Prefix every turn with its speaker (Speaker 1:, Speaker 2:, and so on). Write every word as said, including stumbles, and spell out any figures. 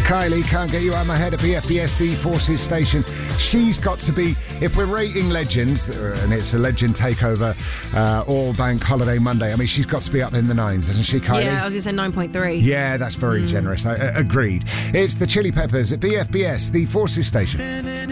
Speaker 1: Kylie, Can't Get You Out of My Head at B F B S, the Forces station. She's got to be, if we're rating legends, and it's a legend takeover uh, all bank holiday Monday, I mean, she's got to be up in the nines, isn't she, Kylie?
Speaker 2: Yeah, I was going to say nine point three.
Speaker 1: Yeah, that's very mm. generous. I, uh, agreed. It's the Chili Peppers at B F B S, the Forces station.